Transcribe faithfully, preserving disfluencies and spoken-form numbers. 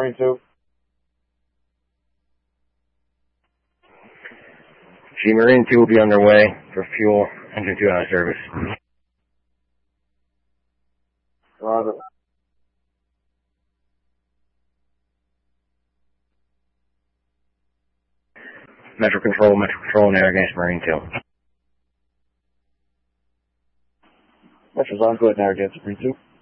Marine two. G Marine two will be underway for fuel. Engine two out of service. Roger. Metro Control, Metro Control, Narragansett Marine two. Metro's on, go ahead, Narragansett Marine two.